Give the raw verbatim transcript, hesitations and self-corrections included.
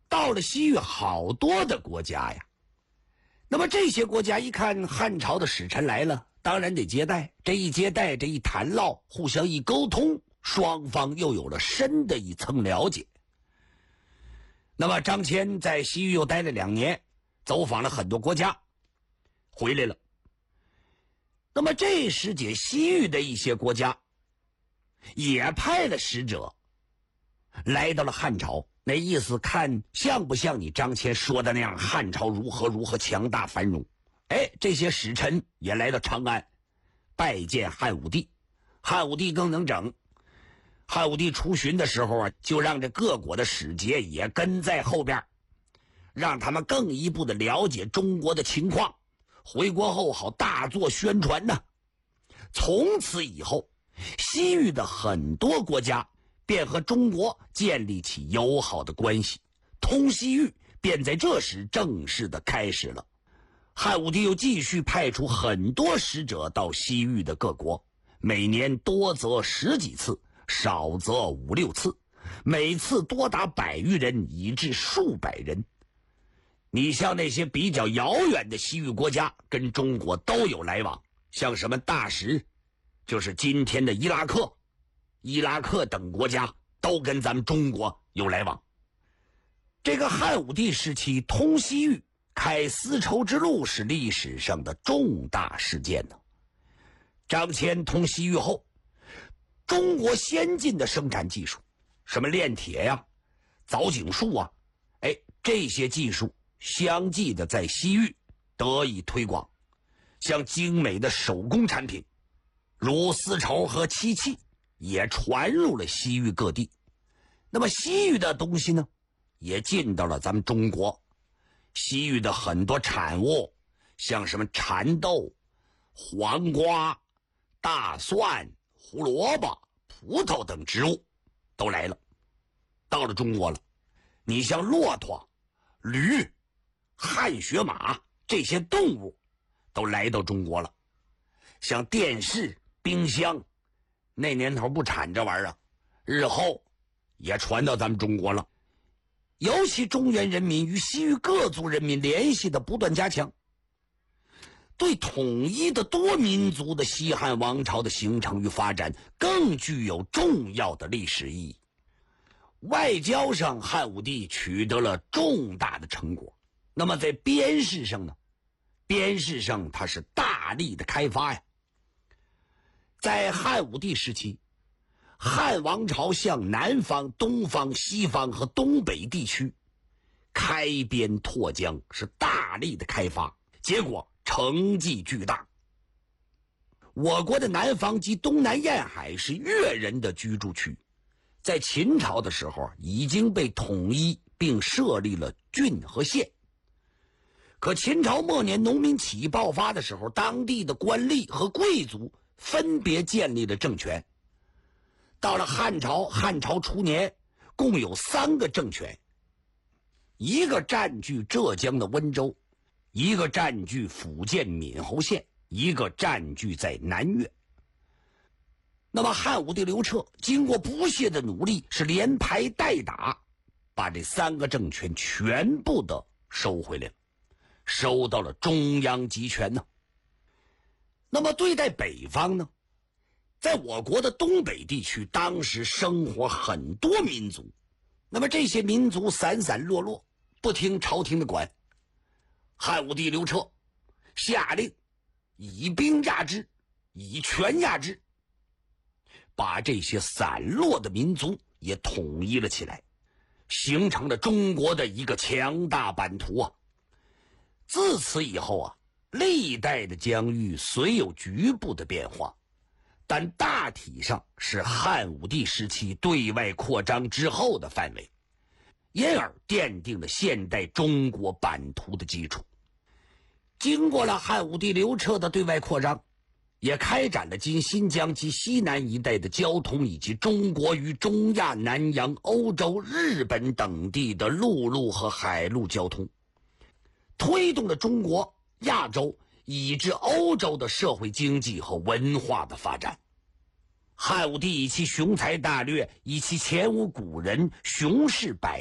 到了西域好多的国家呀。那么这些国家一看汉朝的使臣来了，当然得接待，这一接待，这一谈唠，互相一沟通，双方又有了深的一层了解。那么张骞在西域又待了两年，走访了很多国家，回来了。那么这时节西域的一些国家也派了使者来到了汉朝，那意思看像不像你张骞说的那样，汉朝如何如何强大繁荣。哎，这些使臣也来到长安拜见汉武帝。汉武帝更能整，汉武帝出巡的时候啊，就让这各国的使节也跟在后边，让他们更一步的了解中国的情况，回国后好大做宣传呢。从此以后，西域的很多国家便和中国建立起友好的关系，通西域便在这时正式的开始了。汉武帝又继续派出很多使者到西域的各国，每年多则十几次，少则五六次，每次多达百余人，以至数百人。你像那些比较遥远的西域国家跟中国都有来往，像什么大食，就是今天的伊拉克，伊拉克等国家都跟咱们中国有来往。这个汉武帝时期通西域开丝绸之路是历史上的重大事件呢。张骞通西域后，中国先进的生产技术，什么炼铁呀、凿井术啊，哎，这些技术相继的在西域得以推广。像精美的手工产品，如丝绸和漆器，也传入了西域各地。那么西域的东西呢，也进到了咱们中国。西域的很多产物，像什么蚕豆、黄瓜、大蒜、胡萝卜、葡萄等植物都来了，到了中国了。你像骆驼、驴、汗血马这些动物都来到中国了。像电视、冰箱，那年头不产这玩意儿，日后也传到咱们中国了。尤其中原人民与西域各族人民联系的不断加强，对统一的多民族的西汉王朝的形成与发展更具有重要的历史意义。外交上，汉武帝取得了重大的成果。那么在边事上呢？边事上他是大力的开发呀。在汉武帝时期，汉王朝向南方、东方、西方和东北地区开边拓疆，是大力的开发，结果成绩巨大。我国的南方及东南沿海是越人的居住区，在秦朝的时候已经被统一并设立了郡和县。可秦朝末年农民起义爆发的时候，当地的官吏和贵族分别建立了政权。到了汉朝，汉朝初年共有三个政权，一个占据浙江的温州，一个占据福建闽侯县，一个占据在南越。那么汉武帝刘彻经过不懈的努力，是连排带打，把这三个政权全部的收回来了，收到了中央集权呢。那么对待北方呢？在我国的东北地区，当时生活很多民族，那么这些民族散散落落，不听朝廷的管。汉武帝刘彻下令以兵压之，以权压之，把这些散落的民族也统一了起来，形成了中国的一个强大版图啊。自此以后啊，历代的疆域虽有局部的变化，但大体上是汉武帝时期对外扩张之后的范围，因而奠定了现代中国版图的基础。经过了汉武帝刘彻的对外扩张，也开展了今新疆及西南一带的交通，以及中国与中亚、南洋、欧洲、日本等地的陆路和海路交通，推动了中国、亚洲以至欧洲的社会经济和文化的发展。汉武帝以其雄才大略，以其前无古人、雄视百